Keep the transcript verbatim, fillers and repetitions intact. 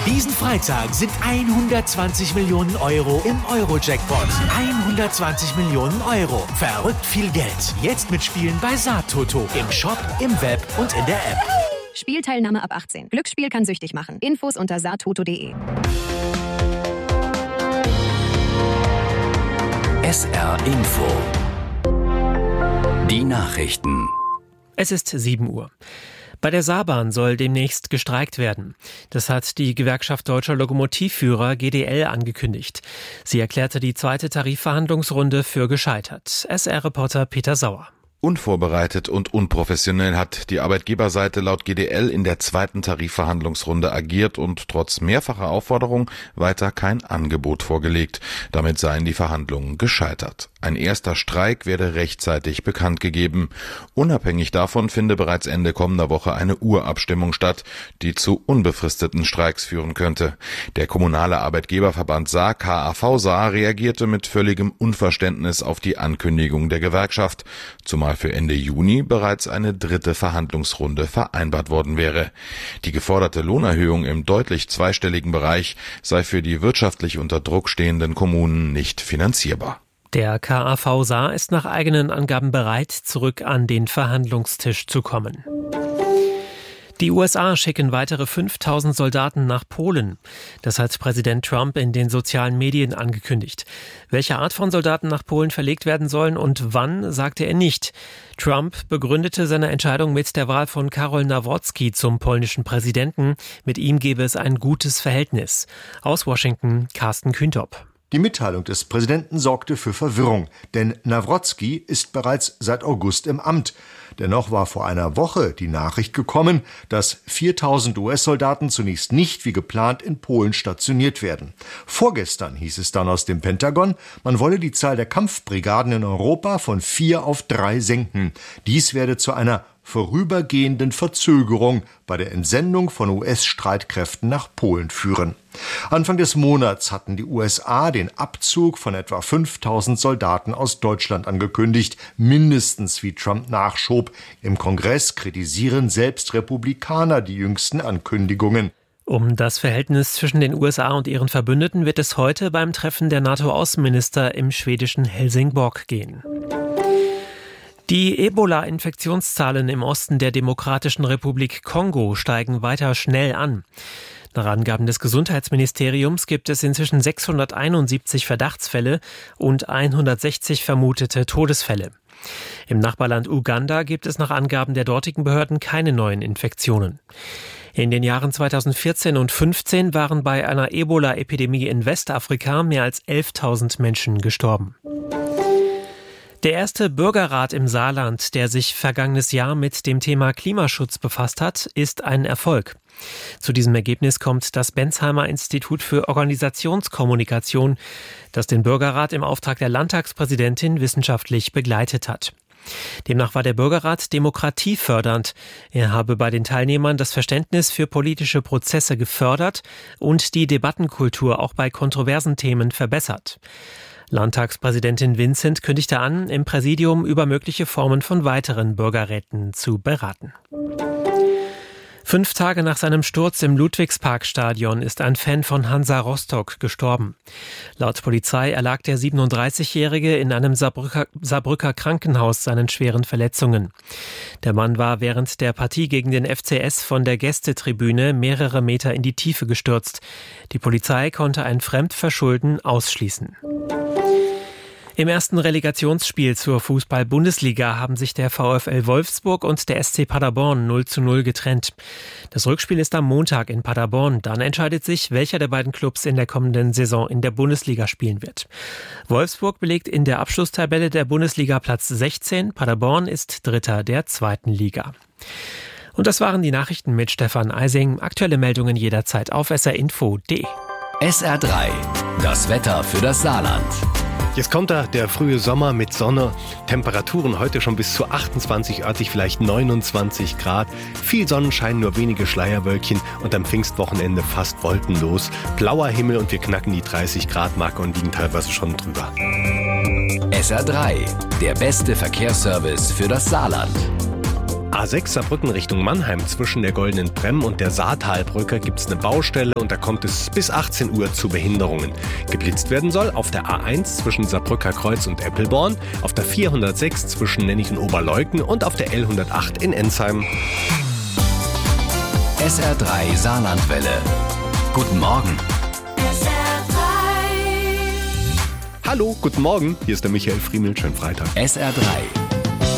Diesen Freitag sind hundertzwanzig Millionen Euro im Euro-Jackpot. hundertzwanzig Millionen Euro. Verrückt viel Geld. Jetzt mitspielen bei Saattoto. Im Shop, im Web und in der App. Spielteilnahme ab achtzehn. Glücksspiel kann süchtig machen. Infos unter saattoto punkt de. S R Info. Die Nachrichten. Es ist sieben Uhr. Bei der Saarbahn soll demnächst gestreikt werden. Das hat die Gewerkschaft Deutscher Lokomotivführer G D L angekündigt. Sie erklärte die zweite Tarifverhandlungsrunde für gescheitert. S R-Reporter Peter Sauer. Unvorbereitet und unprofessionell hat die Arbeitgeberseite laut G D L in der zweiten Tarifverhandlungsrunde agiert und trotz mehrfacher Aufforderung weiter kein Angebot vorgelegt. Damit seien die Verhandlungen gescheitert. Ein erster Streik werde rechtzeitig bekannt gegeben. Unabhängig davon finde bereits Ende kommender Woche eine Urabstimmung statt, die zu unbefristeten Streiks führen könnte. Der kommunale Arbeitgeberverband Saar, K A V Saar, reagierte mit völligem Unverständnis auf die Ankündigung der Gewerkschaft, zumal für Ende Juni bereits eine dritte Verhandlungsrunde vereinbart worden wäre. Die geforderte Lohnerhöhung im deutlich zweistelligen Bereich sei für die wirtschaftlich unter Druck stehenden Kommunen nicht finanzierbar. Der K A V Saar ist nach eigenen Angaben bereit, zurück an den Verhandlungstisch zu kommen. Die U S A schicken weitere fünftausend Soldaten nach Polen. Das hat Präsident Trump in den sozialen Medien angekündigt. Welche Art von Soldaten nach Polen verlegt werden sollen und wann, sagte er nicht. Trump begründete seine Entscheidung mit der Wahl von Karol Nawrocki zum polnischen Präsidenten. Mit ihm gebe es ein gutes Verhältnis. Aus Washington, Carsten Kühntop. Die Mitteilung des Präsidenten sorgte für Verwirrung, denn Nawrocki ist bereits seit August im Amt. Dennoch war vor einer Woche die Nachricht gekommen, dass viertausend U S-Soldaten zunächst nicht wie geplant in Polen stationiert werden. Vorgestern hieß es dann aus dem Pentagon, man wolle die Zahl der Kampfbrigaden in Europa von vier auf drei senken. Dies werde zu einer vorübergehenden Verzögerung bei der Entsendung von U S-Streitkräften nach Polen führen. Anfang des Monats hatten die U S A den Abzug von etwa fünftausend Soldaten aus Deutschland angekündigt, mindestens wie Trump nachschob. Im Kongress kritisieren selbst Republikaner die jüngsten Ankündigungen. Um das Verhältnis zwischen den U S A und ihren Verbündeten wird es heute beim Treffen der NATO-Außenminister im schwedischen Helsingborg gehen. Die Ebola-Infektionszahlen im Osten der Demokratischen Republik Kongo steigen weiter schnell an. Nach Angaben des Gesundheitsministeriums gibt es inzwischen sechshunderteinundsiebzig Verdachtsfälle und hundertsechzig vermutete Todesfälle. Im Nachbarland Uganda gibt es nach Angaben der dortigen Behörden keine neuen Infektionen. In den Jahren zweitausendvierzehn und fünfzehn waren bei einer Ebola-Epidemie in Westafrika mehr als elftausend Menschen gestorben. Der erste Bürgerrat im Saarland, der sich vergangenes Jahr mit dem Thema Klimaschutz befasst hat, ist ein Erfolg. Zu diesem Ergebnis kommt das Bensheimer Institut für Organisationskommunikation, das den Bürgerrat im Auftrag der Landtagspräsidentin wissenschaftlich begleitet hat. Demnach war der Bürgerrat demokratiefördernd. Er habe bei den Teilnehmern das Verständnis für politische Prozesse gefördert und die Debattenkultur auch bei kontroversen Themen verbessert. Landtagspräsidentin Vincent kündigte an, im Präsidium über mögliche Formen von weiteren Bürgerräten zu beraten. Fünf Tage nach seinem Sturz im Ludwigsparkstadion ist ein Fan von Hansa Rostock gestorben. Laut Polizei erlag der siebenunddreißigjährige in einem Saarbrücker, Saarbrücker Krankenhaus seinen schweren Verletzungen. Der Mann war während der Partie gegen den F C S von der Gästetribüne mehrere Meter in die Tiefe gestürzt. Die Polizei konnte ein Fremdverschulden ausschließen. Im ersten Relegationsspiel zur Fußball-Bundesliga haben sich der VfL Wolfsburg und der S C Paderborn null zu null getrennt. Das Rückspiel ist am Montag in Paderborn. Dann entscheidet sich, welcher der beiden Clubs in der kommenden Saison in der Bundesliga spielen wird. Wolfsburg belegt in der Abschlusstabelle der Bundesliga Platz sechzehn. Paderborn ist Dritter der zweiten Liga. Und das waren die Nachrichten mit Stefan Eising. Aktuelle Meldungen jederzeit auf s r info punkt de. S R drei, das Wetter für das Saarland. Jetzt kommt da der frühe Sommer mit Sonne, Temperaturen heute schon bis zu achtundzwanzig, örtlich vielleicht neunundzwanzig Grad, viel Sonnenschein, nur wenige Schleierwölkchen und am Pfingstwochenende fast wolkenlos, blauer Himmel und wir knacken die dreißig Grad Marke und liegen teilweise schon drüber. S R drei, der beste Verkehrsservice für das Saarland. A sechs Saarbrücken Richtung Mannheim zwischen der Goldenen Bremm und der Saartalbrücke gibt es eine Baustelle und da kommt es bis achtzehn Uhr zu Behinderungen. Geblitzt werden soll auf der A eins zwischen Saarbrücker Kreuz und Eppelborn, auf der vierhundertsechs zwischen Nennig und Oberleugnen und auf der L hundertacht in Ensheim. S R drei Saarlandwelle. Guten Morgen. S R drei. Hallo, guten Morgen. Hier ist der Michael Friemel. Schönen Freitag. S R drei.